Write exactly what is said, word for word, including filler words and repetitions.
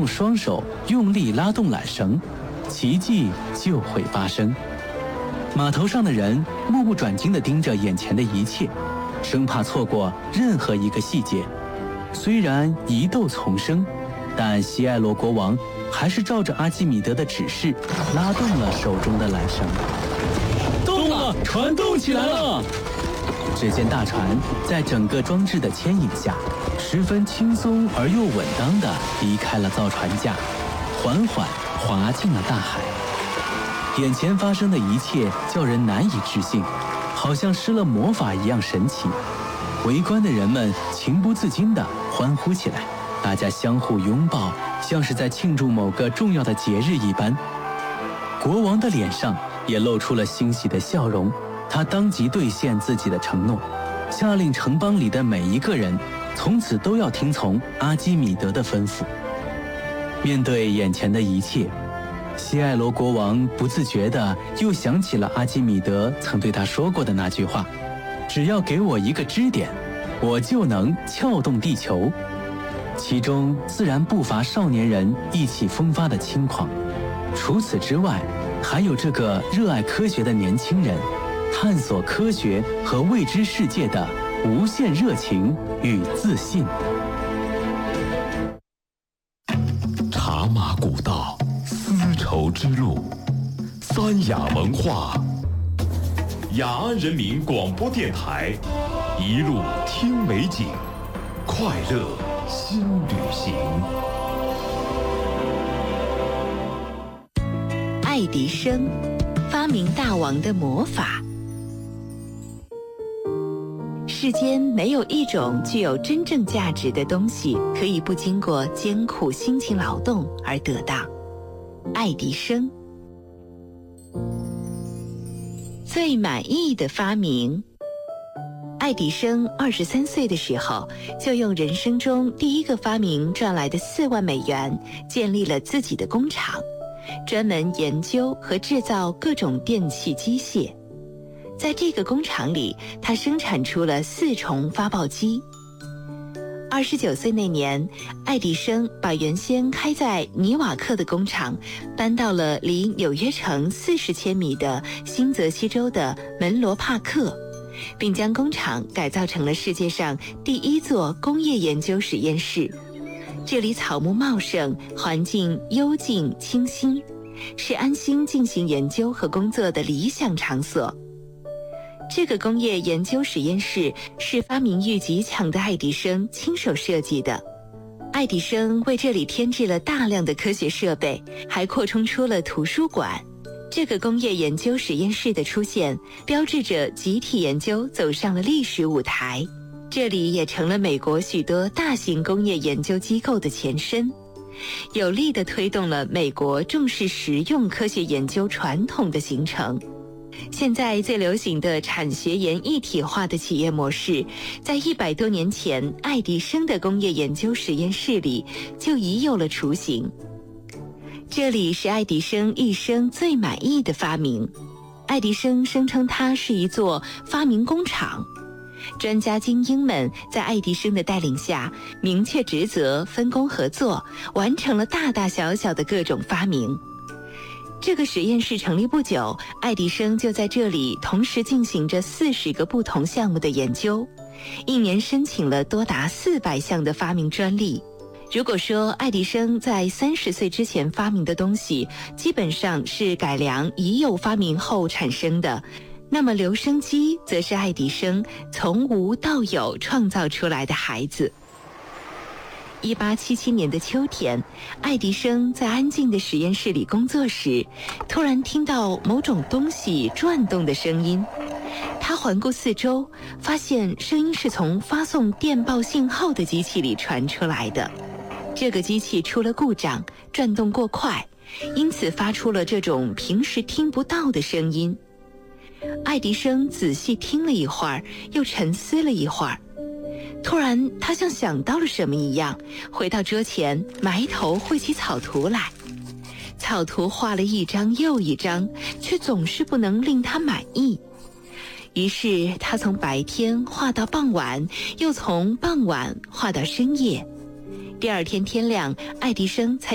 双手用力拉动缆绳，奇迹就会发生。码头上的人目不转睛地盯着眼前的一切，生怕错过任何一个细节。虽然疑窦丛生，但西艾罗国王还是照着阿基米德的指示拉动了手中的缆绳。动了，船动起来了！只见大船在整个装置的牵引下，十分轻松而又稳当地离开了造船架，缓缓滑进了大海。眼前发生的一切叫人难以置信，好像施了魔法一样神奇。围观的人们情不自禁地欢呼起来，大家相互拥抱，像是在庆祝某个重要的节日一般。国王的脸上也露出了欣喜的笑容，他当即兑现自己的承诺，下令城邦里的每一个人从此都要听从阿基米德的吩咐。面对眼前的一切，西艾罗国王不自觉地又想起了阿基米德曾对他说过的那句话：只要给我一个支点，我就能撬动地球。其中自然不乏少年人意气风发的轻狂，除此之外，还有这个热爱科学的年轻人，探索科学和未知世界的无限热情与自信。 茶马古道，丝绸之路，三雅文化，雅安人民广播电台，一路听美景，快乐新旅行。 爱迪生，发明大王的魔法。世间没有一种具有真正价值的东西可以不经过艰苦辛勤劳动而得到。爱迪生。最满意的发明。爱迪生二十三岁的时候，就用人生中第一个发明赚来的四万美元，建立了自己的工厂，专门研究和制造各种电气机械。在这个工厂里，他生产出了四重发报机。二十九岁那年，爱迪生把原先开在尼瓦克的工厂搬到了离纽约城四十千米的新泽西州的门罗帕克，并将工厂改造成了世界上第一座工业研究实验室。这里草木茂盛，环境幽静清新，是安心进行研究和工作的理想场所。这个工业研究实验室是发明欲极强的爱迪生亲手设计的。爱迪生为这里添置了大量的科学设备，还扩充出了图书馆。这个工业研究实验室的出现，标志着集体研究走上了历史舞台。这里也成了美国许多大型工业研究机构的前身，有力地推动了美国重视实用科学研究传统的形成。现在最流行的产学研一体化的企业模式，在一百多年前爱迪生的工业研究实验室里就已有了雏形。这里是爱迪生一生最满意的发明。爱迪生声称它是一座发明工厂。专家精英们在爱迪生的带领下，明确职责，分工合作，完成了大大小小的各种发明。这个实验室成立不久，爱迪生就在这里同时进行着四十个不同项目的研究，一年申请了多达四百项的发明专利。如果说爱迪生在三十岁之前发明的东西基本上是改良已有发明后产生的，那么留声机则是爱迪生从无到有创造出来的孩子。一八七七年的秋天，爱迪生在安静的实验室里工作时，突然听到某种东西转动的声音。他环顾四周，发现声音是从发送电报信号的机器里传出来的。这个机器出了故障，转动过快，因此发出了这种平时听不到的声音。爱迪生仔细听了一会儿，又沉思了一会儿。突然他像想到了什么一样，回到桌前，埋头绘起草图来。草图画了一张又一张，却总是不能令他满意。于是他从白天画到傍晚，又从傍晚画到深夜。第二天天亮，爱迪生才